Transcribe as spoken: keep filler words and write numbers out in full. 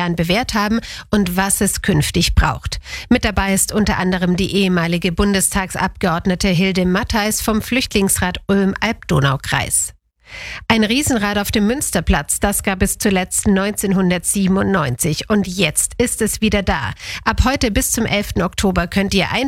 Jahren bewährt haben und was es künftig braucht. Mit dabei ist unter anderem die ehemalige Bundestagsabgeordnete Hilde Mattheis vom Flüchtlingsrat Ulm-Alb-Donau-Kreis. Ein Riesenrad auf dem Münsterplatz, das gab es zuletzt neunzehnhundertsiebenundneunzig und jetzt ist es wieder da. Ab heute bis zum elften Oktober könnt ihr ein